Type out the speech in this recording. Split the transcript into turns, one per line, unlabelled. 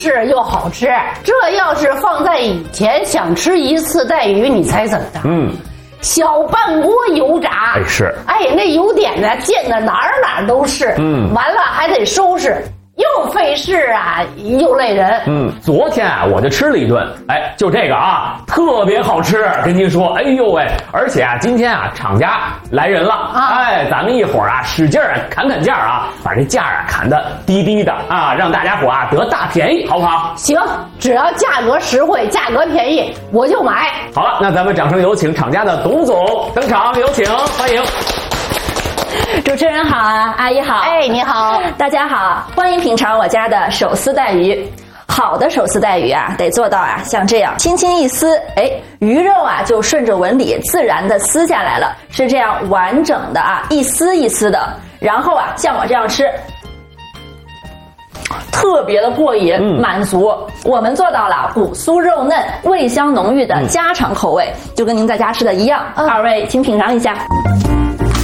是又好吃。这要是放在以前，想吃一次带鱼，你猜怎么着？小半锅油炸，
是，
那油点呢溅的哪儿都是，完了还得收拾，又费事啊，又累人。
昨天啊我就吃了一顿，就这个啊，特别好吃，跟您说，哎呦喂！而且啊，今天啊厂家来人了，咱们一会儿啊使劲儿砍价啊，把这价啊砍得低低的啊，让大家伙啊得大便宜，好不好？
行，只要价格实惠、价格便宜，我就买。
好了，那咱们掌声有请厂家的董总登场，有请，欢迎。
主持人好啊，阿姨好，
你好，
大家好，欢迎品尝我家的手撕带鱼。好的手撕带鱼啊，得做到啊，像这样轻轻一撕，鱼肉啊就顺着纹理自然的撕下来了，是这样完整的啊，一丝一丝的。然后啊，像我这样吃，特别的过瘾，满足。我们做到了骨酥肉嫩、味香浓郁的家常口味，就跟您在家吃的一样。二位请品尝一下。